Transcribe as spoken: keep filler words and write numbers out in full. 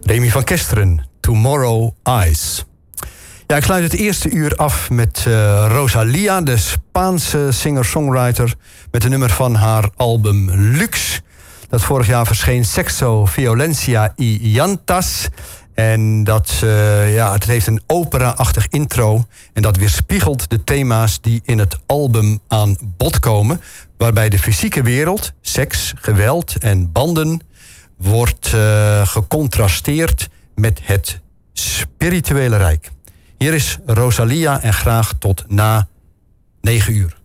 Remy van Kesteren, Tomorrow Eyes. Ja, ik sluit het eerste uur af met uh, Rosalía, de Spaanse singer-songwriter, met een nummer van haar album Lux. Dat vorig jaar verscheen, Sexo, Violencia y Llantas. En dat, uh, ja, het heeft een opera-achtig intro. En dat weerspiegelt de thema's die in het album aan bod komen. Waarbij de fysieke wereld, seks, geweld en banden, wordt uh, gecontrasteerd met het spirituele rijk. Hier is Rosalía en graag tot na negen uur.